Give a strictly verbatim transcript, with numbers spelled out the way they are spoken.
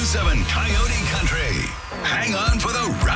seven Coyote Country. Hang on for the ride.